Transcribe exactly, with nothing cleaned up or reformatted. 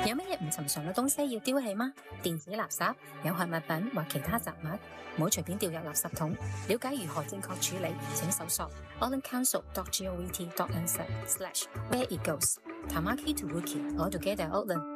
有乜嘢唔尋常嘅東西要丟棄嗎？電子垃圾、有害物品或其他雜物，唔好隨便掉入垃圾桶。了解如何正確處理，請搜索 auckland council dot govt dot n z slash where it goes。Tamaki to Wiki，all together Auckland。